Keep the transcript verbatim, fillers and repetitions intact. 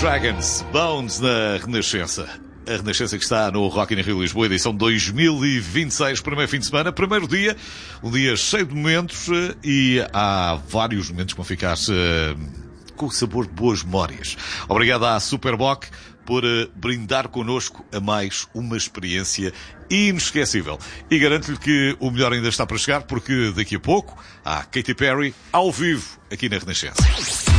Dragons, Bones na Renascença. A Renascença que está no Rock in Rio Lisboa, edição dois mil e vinte e seis, primeiro fim de semana, primeiro dia, um dia cheio de momentos e há vários momentos que vão ficar uh, com o sabor de boas memórias. Obrigado à Superboc por uh, brindar connosco a mais uma experiência inesquecível. E garanto-lhe que o melhor ainda está para chegar, porque daqui a pouco há Katy Perry ao vivo aqui na Renascença.